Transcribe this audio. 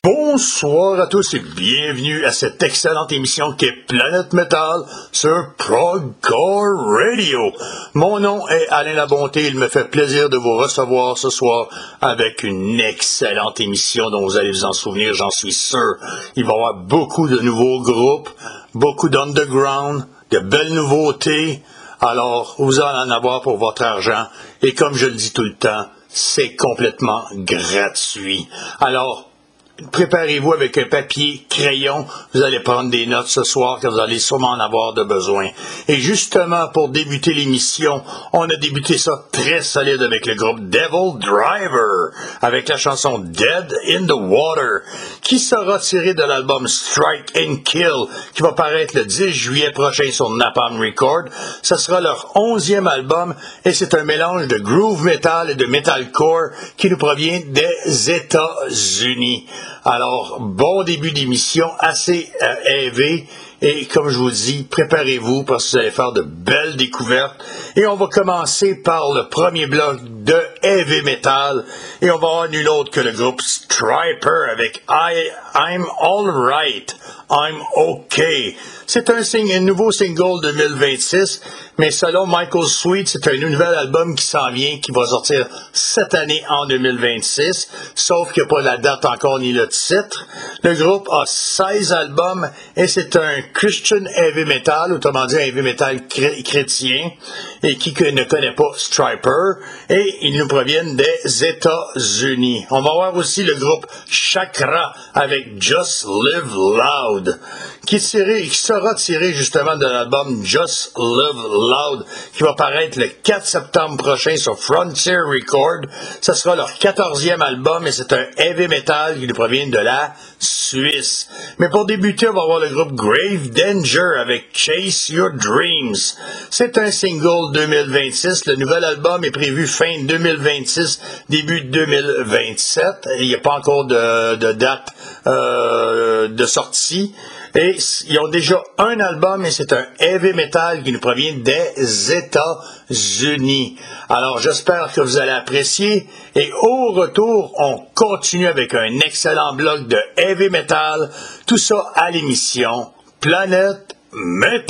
Bonsoir à tous et bienvenue à cette excellente émission qui est Planète Metal sur Progcore Radio. Mon nom est Alain Labonté, il me fait plaisir de vous recevoir ce soir avec une excellente émission dont vous allez vous en souvenir, j'en suis sûr. Il va y avoir beaucoup de nouveaux groupes, beaucoup d'underground, de belles nouveautés. Alors, vous allez en avoir pour votre argent et comme je le dis tout le temps, c'est complètement gratuit. Alors, préparez-vous avec un papier, crayon, vous allez prendre des notes ce soir car vous allez sûrement en avoir de besoin. Et justement, pour débuter l'émission, on a débuté ça très solide avec le groupe Devil Driver, avec la chanson Dead in the Water, qui sera tirée de l'album Strike and Kill, qui va paraître le 10 juillet prochain sur Napalm Records. Ce sera leur 11e album et c'est un mélange de groove metal et de metalcore qui nous provient des États-Unis. Alors, bon début d'émission, assez heavy. Et comme je vous dis, préparez-vous parce que vous allez faire de belles découvertes. Et on va commencer par le premier bloc de heavy metal. Et on va avoir nul autre que le groupe Stryper avec I'm Alright, I'm Okay. C'est un nouveau single 2026, mais selon Michael Sweet, c'est un nouvel album qui s'en vient, qui va sortir cette année en 2026, sauf qu'il n'y a pas la date encore ni le titre. Le groupe a 16 albums et c'est un Christian heavy metal, autrement dit un heavy metal chrétien, et qui ne connaît pas Stryper, et ils nous proviennent des États-Unis. On va voir aussi le groupe Chakra avec Just Live Loud, qui sera tiré justement de l'album Just Live Loud, qui va paraître le 4 septembre prochain sur Frontier Records. Ce sera leur 14e album et c'est un heavy metal qui nous provient de la Suisse. Mais pour débuter, on va voir le groupe Grave Danger avec Chase Your Dreams. C'est un single 2026. Le nouvel album est prévu fin 2026, début 2027. Il n'y a pas encore de date de sortie. Et ils ont déjà un album et c'est un heavy metal qui nous provient des États-Unis. Alors j'espère que vous allez apprécier. Et au retour, on continue avec un excellent bloc de heavy metal. Tout ça à l'émission Planète Metal.